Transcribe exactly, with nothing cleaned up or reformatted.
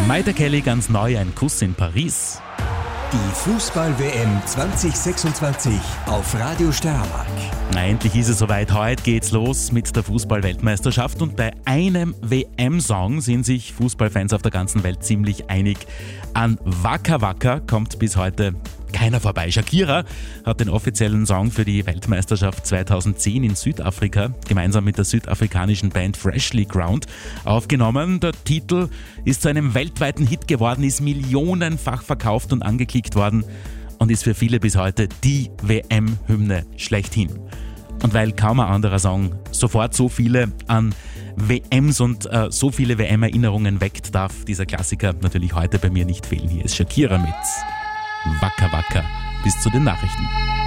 Maite Kelly ganz neu, ein Kuss in Paris. Die Fußball-W M zwanzig sechsundzwanzig auf Radio Steiermark. Na, endlich ist es soweit. Heute geht's los mit der Fußball-Weltmeisterschaft und bei einem W M-Song sind sich Fußballfans auf der ganzen Welt ziemlich einig. An Waka Waka kommt bis heute keiner vorbei. Shakira hat den offiziellen Song für die Weltmeisterschaft zweitausendzehn in Südafrika gemeinsam mit der südafrikanischen Band Freshly Ground aufgenommen. Der Titel ist zu einem weltweiten Hit geworden, ist millionenfach verkauft und angeklickt worden und ist für viele bis heute die W M-Hymne schlechthin. Und weil kaum ein anderer Song sofort so viele an W Ms und äh, so viele W M-Erinnerungen weckt, darf dieser Klassiker natürlich heute bei mir nicht fehlen. Hier ist Shakira mit Waka Waka. Bis zu den Nachrichten.